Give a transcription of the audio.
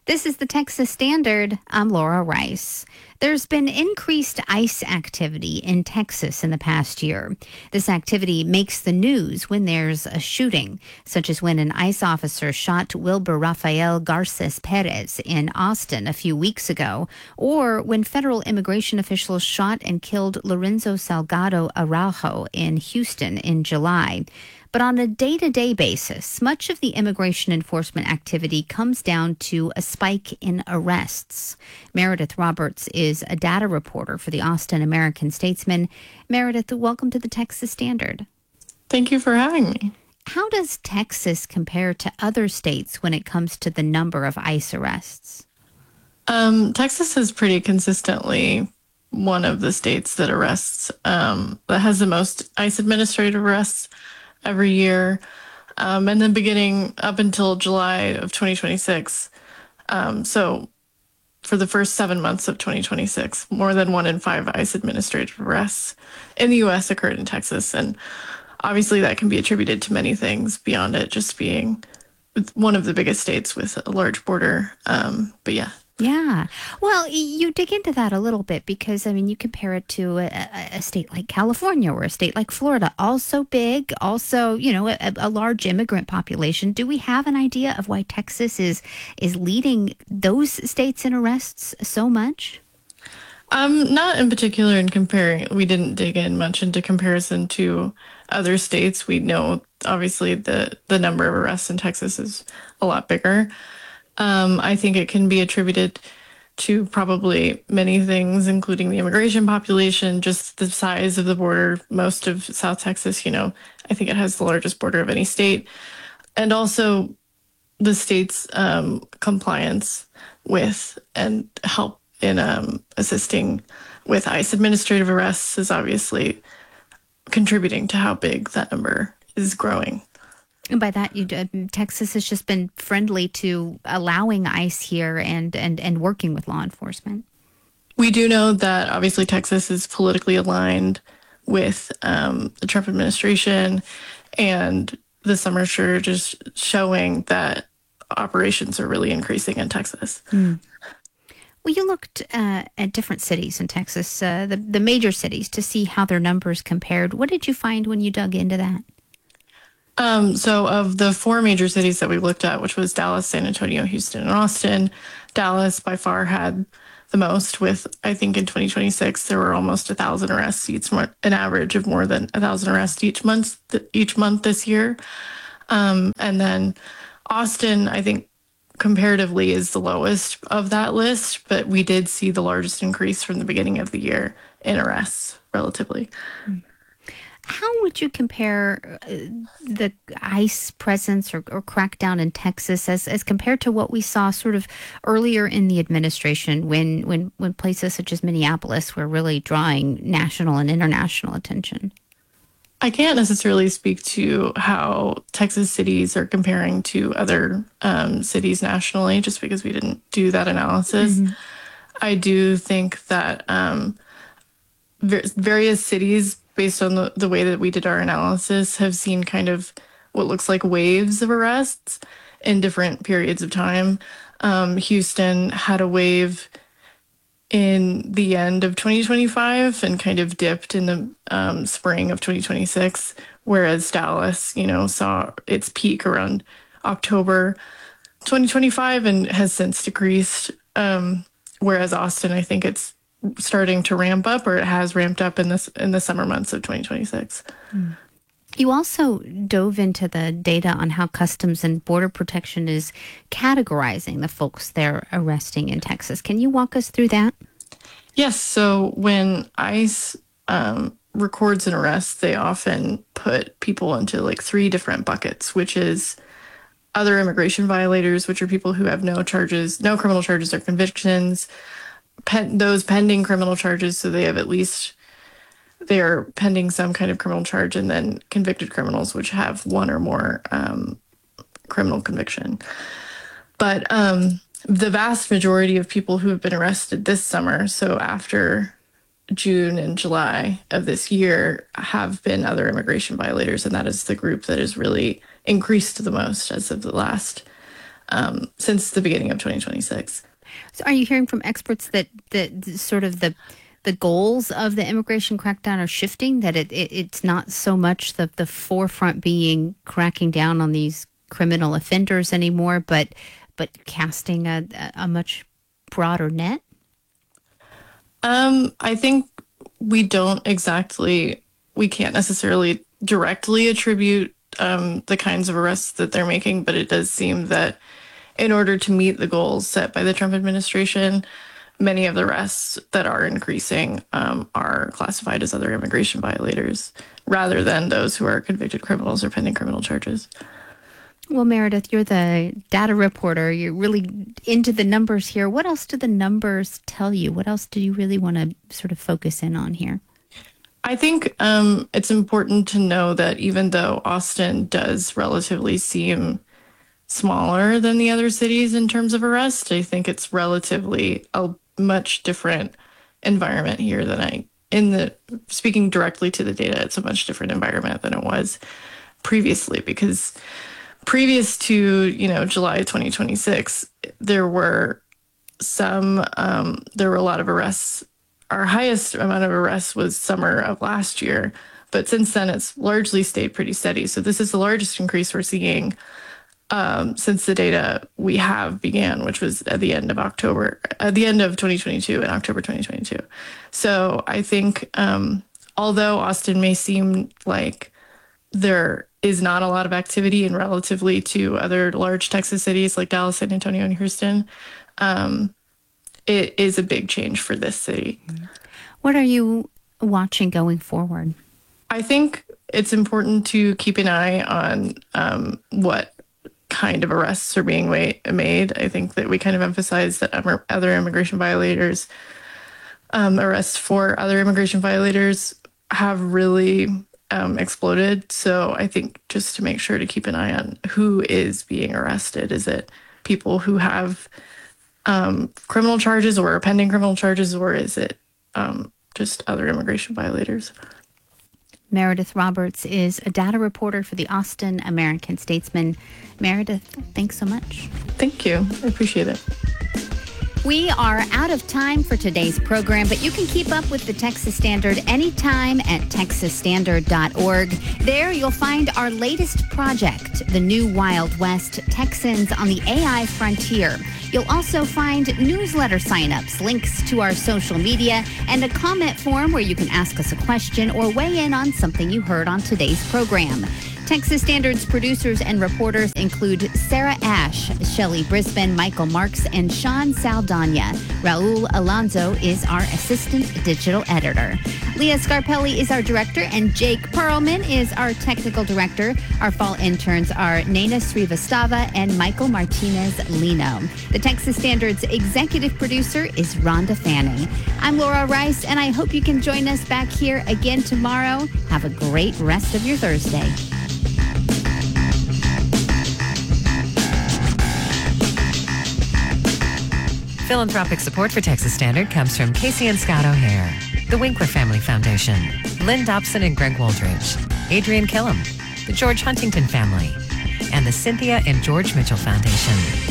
This is the Texas Standard. I'm Laura Rice. There's been increased ICE activity in Texas in the past year. This activity makes the news when there's a shooting, such as when an ICE officer shot Wilber Rafael Garces Perez in Austin a few weeks ago, or when federal immigration officials shot and killed Lorenzo Salgado Araujo in Houston in July. But on a day-to-day basis, much of the immigration enforcement activity comes down to a spike in arrests. Meredith Roberts is a data reporter for the Austin American-Statesman. Meredith, welcome to the Texas Standard. Thank you for having me. How does Texas compare to other states when it comes to the number of ICE arrests? Texas is pretty consistently one of the states that that has the most ICE administrative arrests every year. And then beginning up until July of 2026. So for the first 7 months of 2026, more than 1 in 5 ICE administrative arrests in the U.S. occurred in Texas. And obviously that can be attributed to many things beyond it just being one of the biggest states with a large border. But yeah. Yeah. Well, you dig into that a little bit because, I mean, you compare it to a state like California or a state like Florida, also big, also, a large immigrant population. Do we have an idea of why Texas is leading those states in arrests so much? Not in particular in comparing. We didn't dig in much into comparison to other states. We know, obviously, the number of arrests in Texas is a lot bigger. I think it can be attributed to probably many things, including the immigration population, just the size of the border. Most of South Texas, I think it has the largest border of any state. And also the state's compliance with and help in assisting with ICE administrative arrests is obviously contributing to how big that number is growing. And by that, Texas has just been friendly to allowing ICE here and working with law enforcement. We do know that obviously Texas is politically aligned with the Trump administration, and the summer sure just showing that operations are really increasing in Texas. Well, you looked at different cities in Texas, the major cities, to see how their numbers compared. What did you find when you dug into that? So of the 4 major cities that we looked at, which was Dallas, San Antonio, Houston, and Austin, Dallas by far had the most with, I think in 2026, there were almost 1,000 arrests, an average of more than 1,000 arrests each month this year. And then Austin, I think comparatively is the lowest of that list, but we did see the largest increase from the beginning of the year in arrests relatively. How would you compare the ICE presence or crackdown in Texas as compared to what we saw sort of earlier in the administration when places such as Minneapolis were really drawing national and international attention? I can't necessarily speak to how Texas cities are comparing to other cities nationally, just because we didn't do that analysis. Mm-hmm. I do think that various cities, based on the way that we did our analysis, have seen kind of what looks like waves of arrests in different periods of time. Houston had a wave in the end of 2025 and kind of dipped in the spring of 2026, whereas Dallas, saw its peak around October 2025 and has since decreased. Whereas Austin, I think it's starting to ramp up, or it has ramped up in the summer months of 2026. You also dove into the data on how Customs and Border Protection is categorizing the folks they're arresting in Texas. Can you walk us through that? Yes. So when ICE records an arrest, they often put people into like 3 different buckets, which is other immigration violators, which are people who have no criminal charges or convictions, those pending criminal charges, so they have they're pending some kind of criminal charge, and then convicted criminals, which have 1 or more criminal conviction. But the vast majority of people who have been arrested this summer, so after June and July of this year, have been other immigration violators, and that is the group that has really increased the most as of the last since the beginning of 2026. So are you hearing from experts that sort of the goals of the immigration crackdown are shifting, that it's not so much the forefront being cracking down on these criminal offenders anymore, but casting a much broader net? I think we can't necessarily directly attribute the kinds of arrests that they're making, but it does seem that in order to meet the goals set by the Trump administration, many of the arrests that are increasing are classified as other immigration violators rather than those who are convicted criminals or pending criminal charges. Well, Meredith, you're the data reporter. You're really into the numbers here. What else do the numbers tell you? What else do you really want to sort of focus in on here? I think it's important to know that even though Austin does relatively seem smaller than the other cities in terms of arrest, I think it's relatively a much different environment here speaking directly to the data, it's a much different environment than it was previously, because previous to, July 2026, there were a lot of arrests. Our highest amount of arrests was summer of last year, but since then it's largely stayed pretty steady. So this is the largest increase we're seeing since the data we have began, which was at the end of 2022, in October 2022. So I think although Austin may seem like there is not a lot of activity and relatively to other large Texas cities like Dallas, San Antonio, and Houston, it is a big change for this city. What are you watching going forward? I think it's important to keep an eye on what kind of arrests are being made. I think that we kind of emphasize that other immigration violators, arrests for other immigration violators have really exploded. So I think just to make sure to keep an eye on who is being arrested. Is it people who have criminal charges or pending criminal charges, or is it just other immigration violators? Meredith Roberts is a data reporter for the Austin American-Statesman. Meredith, thanks so much. Thank you. I appreciate it. We are out of time for today's program, but you can keep up with the Texas Standard anytime at texasstandard.org. There you'll find our latest project, The New Wild West, Texans on the AI Frontier. You'll also find newsletter signups, links to our social media, and a comment form where you can ask us a question or weigh in on something you heard on today's program. Texas Standard's producers and reporters include Sarah Ash, Shelley Brisbane, Michael Marks, and Sean Saldana. Raul Alonso is our assistant digital editor. Leah Scarpelli is our director, and Jake Perlman is our technical director. Our fall interns are Nena Srivastava and Michael Martinez-Lino. The Texas Standard's executive producer is Rhonda Fanning. I'm Laura Rice, and I hope you can join us back here again tomorrow. Have a great rest of your Thursday. Philanthropic support for Texas Standard comes from Casey and Scott O'Hare, the Winkler Family Foundation, Lynn Dobson and Greg Wooldridge, Adrian Killam, the George Huntington Family, and the Cynthia and George Mitchell Foundation.